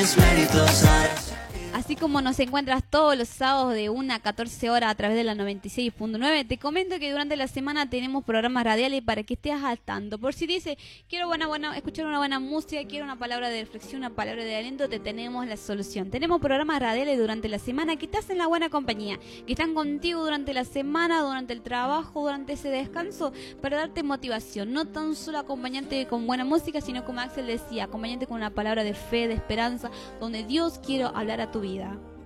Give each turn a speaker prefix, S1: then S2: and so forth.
S1: Así como nos encuentras todos los sábados de 1 a 14 horas a través de la 96.9, te comento que durante la semana tenemos programas radiales para que estés al tanto. Por si dices, quiero escuchar una buena música, quiero una palabra de reflexión, una palabra de aliento, te tenemos la solución. Tenemos programas radiales durante la semana que te hacen la buena compañía, que están contigo durante la semana, durante el trabajo, durante ese descanso, para darte motivación. No tan solo acompañante con buena música, sino como Axel decía, acompañante con una palabra de fe, de esperanza, donde Dios quiere hablar a tu vida.